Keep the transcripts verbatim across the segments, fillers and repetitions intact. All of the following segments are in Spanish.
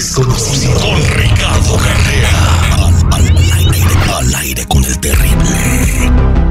desconocido. Con Ricardo Carrera. Al, al, al, aire, al aire con el terrible.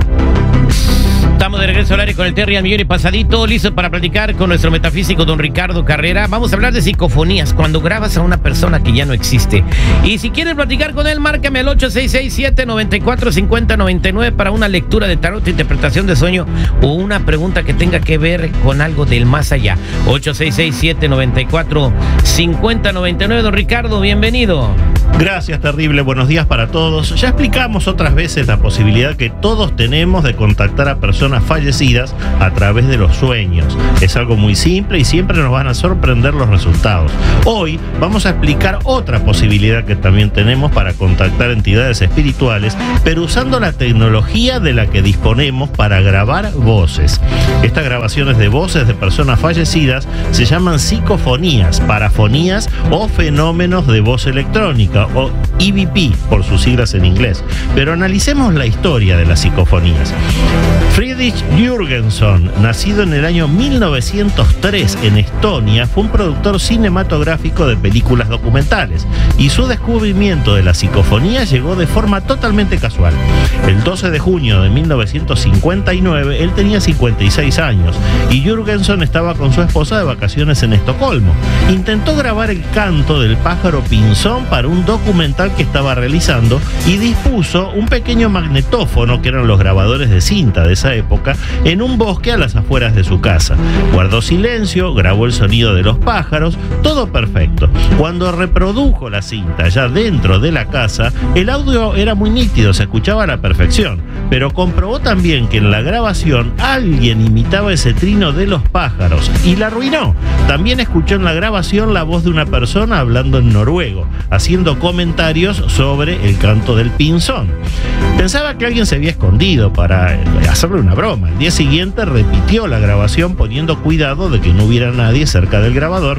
Estamos de regreso al aire con el Terry al millón y pasadito, listo para platicar con nuestro metafísico don Ricardo Carrera. Vamos a hablar de psicofonías, cuando grabas a una persona que ya no existe. Y si quieres platicar con él, márcame al ocho seis seis, siete nueve cuatro, cinco cero nueve nueve para una lectura de tarot, interpretación de sueño o una pregunta que tenga que ver con algo del más allá. ocho seis seis, siete nueve cuatro, cinco cero nueve nueve. Don Ricardo, bienvenido. Gracias, terrible. Buenos días para todos. Ya explicamos otras veces la posibilidad que todos tenemos de contactar a personas fallecidas a través de los sueños. Es algo muy simple y siempre nos van a sorprender los resultados. Hoy vamos a explicar otra posibilidad que también tenemos para contactar entidades espirituales, pero usando la tecnología de la que disponemos para grabar voces. Estas grabaciones de voces de personas fallecidas se llaman psicofonías, parafonías o fenómenos de voz electrónica, o E V P por sus siglas en inglés. Pero analicemos la historia de las psicofonías. Friedrich Jürgenson, nacido en el año mil novecientos tres en Estonia, fue un productor cinematográfico de películas documentales, y su descubrimiento de la psicofonía llegó de forma totalmente casual. El doce de junio de mil novecientos cincuenta y nueve, él tenía cincuenta y seis años, y Jürgenson estaba con su esposa de vacaciones en Estocolmo. Intentó grabar el canto del pájaro pinzón para un documental que estaba realizando y dispuso un pequeño magnetófono, que eran los grabadores de cinta de esa época, en un bosque a las afueras de su casa. Guardó silencio, grabó el sonido de los pájaros, todo perfecto. Cuando reprodujo la cinta ya dentro de la casa, el audio era muy nítido, se escuchaba a la perfección, pero comprobó también que en la grabación alguien imitaba ese trino de los pájaros y la arruinó. También escuchó en la grabación la voz de una persona hablando en noruego, haciendo comentarios sobre el canto del pinzón. Pensaba que alguien se había escondido para hacerle una broma. El día siguiente repitió la grabación poniendo cuidado de que no hubiera nadie cerca del grabador.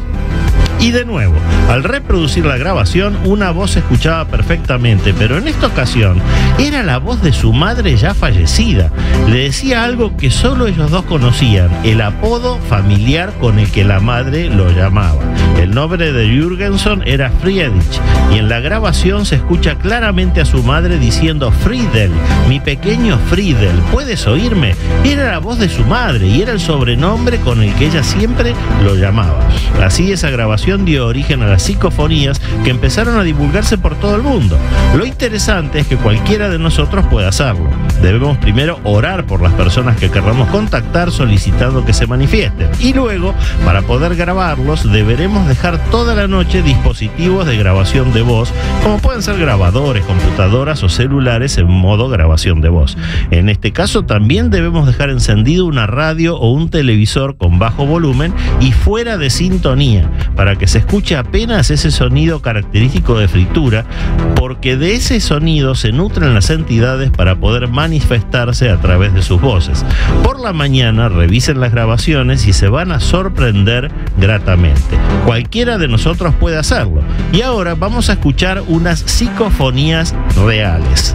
Y de nuevo, al reproducir la grabación, una voz se escuchaba perfectamente, pero en esta ocasión era la voz de su madre ya fallecida. Le decía algo que solo ellos dos conocían, el apodo familiar con el que la madre lo llamaba. El nombre de Jürgenson era Friedrich, y en la grabación se escucha claramente a su madre diciendo: Friedel, mi pequeño Friedel, ¿puedes oírme? Era la voz de su madre y era el sobrenombre con el que ella siempre lo llamaba. Así, esa grabación dio origen a las psicofonías, que empezaron a divulgarse por todo el mundo. Lo interesante es que cualquiera de nosotros puede hacerlo. Debemos primero orar por las personas que querramos contactar solicitando que se manifiesten, y luego, para poder grabarlos, deberemos dejar toda la noche dispositivos de grabación de voz, como pueden ser grabadores, computadoras o celulares en modo grabación de voz. En este caso también debemos dejar encendido una radio o un televisor con bajo volumen y fuera de sintonía, para que se escuche apenas ese sonido característico de fritura, porque de ese sonido se nutren las entidades para poder manifestarse a través de sus voces. Por la mañana revisen las grabaciones y se van a sorprender gratamente. Cualquiera de nosotros puede hacerlo. Y ahora vamos a escuchar unas psicofonías reales.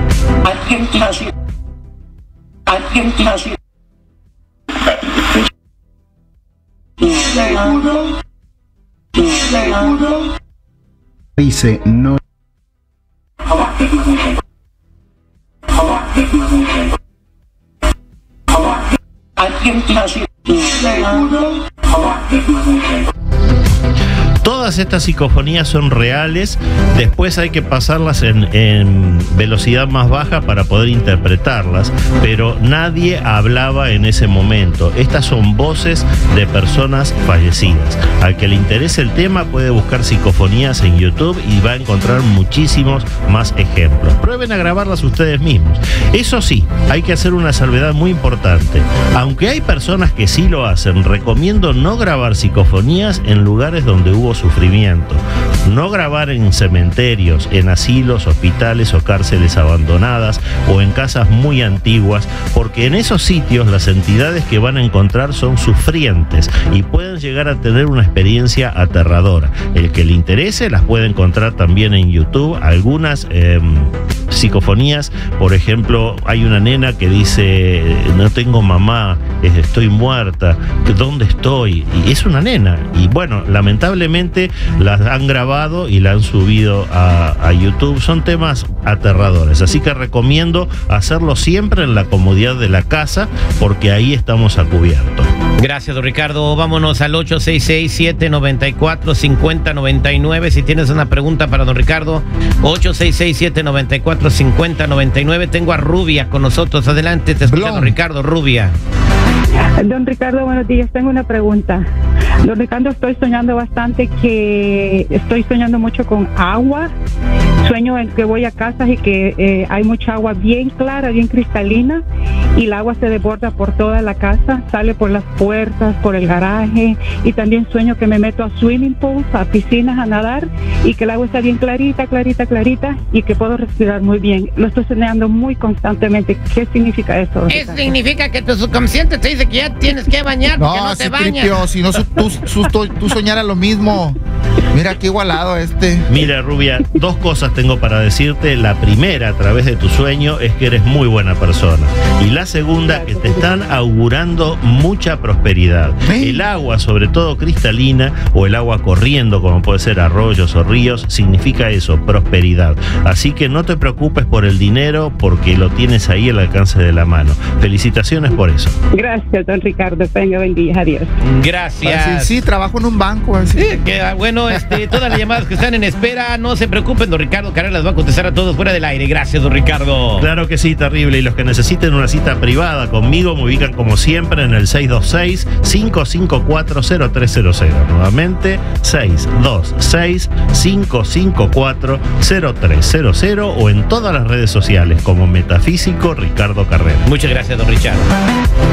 Dice no. Todas estas psicofonías son reales, después hay que pasarlas en, en velocidad más baja para poder interpretarlas, pero nadie hablaba en ese momento. Estas son voces de personas fallecidas. Al que le interese el tema puede buscar psicofonías en YouTube y va a encontrar muchísimos más ejemplos. Prueben a grabarlas ustedes mismos. Eso sí, hay que hacer una salvedad muy importante. Aunque hay personas que sí lo hacen, recomiendo no grabar psicofonías en lugares donde hubo sufrimiento. No grabar en cementerios, en asilos, hospitales o cárceles abandonadas o en casas muy antiguas, porque en esos sitios las entidades que van a encontrar son sufrientes y pueden llegar a tener una experiencia aterradora. El que le interese las puede encontrar también en YouTube. Algunas eh, psicofonías, por ejemplo, hay una nena que dice: no tengo mamá, estoy muerta, ¿dónde estoy? Y es una nena. Y bueno, lamentablemente las han grabado grabado y la han subido a, a YouTube. Son temas aterradores, así que recomiendo hacerlo siempre en la comodidad de la casa, porque ahí estamos a cubierto. Gracias, don Ricardo. Vámonos al ocho seis seis, siete nueve cuatro, cinco cero nueve nueve. Si tienes una pregunta para don Ricardo, ocho seis seis, siete nueve cuatro, cinco cero nueve nueve. Tengo a Rubia con nosotros. Adelante, te escucha don Ricardo. Rubia. Don Ricardo, buenos días. Tengo una pregunta. Don Ricardo, estoy soñando bastante que estoy soñando mucho con agua. Sueño en que voy a casas y que eh, hay mucha agua bien clara, bien cristalina, y el agua se desborda por toda la casa, sale por las puertas, por el garaje, y también sueño que me meto a swimming pools, a piscinas a nadar, y que el agua está bien clarita, clarita, clarita, y que puedo respirar muy bien. Lo estoy soñando muy constantemente. ¿Qué significa eso, don Eso Ricardo? significa que tu subconsciente te dice que ya tienes que bañar porque no, No, te sí, bañas. Tripio, si no su- tú, su- tú, tú soñaras lo mismo. Mira qué igualado este. Mira, Rubia, dos cosas tengo para decirte. La primera, a través de tu sueño, es que eres muy buena persona. Y la segunda, que te están augurando mucha prosperidad. ¿Eh? El agua, sobre todo cristalina, o el agua corriendo, como puede ser arroyos o ríos, significa eso, prosperidad. Así que no te preocupes por el dinero, porque lo tienes ahí al alcance de la mano. Felicitaciones por eso. Gracias, don Ricardo. Venga, buen día. Adiós. Gracias. Sí, sí, trabajo en un banco. Así. Sí, que, bueno, este, todas las llamadas que están en espera, no se preocupen, don Ricardo Carrera las va a contestar a todos fuera del aire. Gracias, don Ricardo. Claro que sí, terrible. Y los que necesiten una cita privada conmigo me ubican como siempre en el seis dos seis, cinco cinco cuatro, cero tres cero cero. Nuevamente, seis dos seis, cinco cinco cuatro, cero tres cero cero, o en todas las redes sociales como Metafísico Ricardo Carrera. Muchas gracias, don Richard.